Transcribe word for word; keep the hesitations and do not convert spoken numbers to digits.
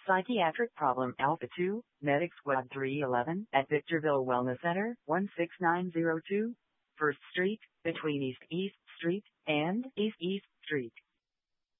Psychiatric problem Alpha two, Medic Squad three eleven at Victorville Wellness Center, one six nine zero two, First Street, between East East Street and East East